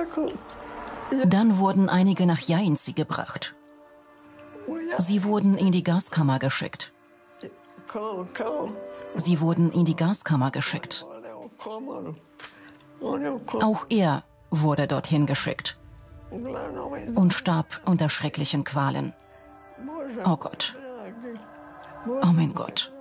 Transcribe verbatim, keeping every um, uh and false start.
Dann wurden einige nach Jainzi gebracht. Sie wurden in die Gaskammer geschickt. Sie wurden in die Gaskammer geschickt. Auch er wurde dorthin geschickt und starb unter schrecklichen Qualen. Oh Gott. Oh mein Gott.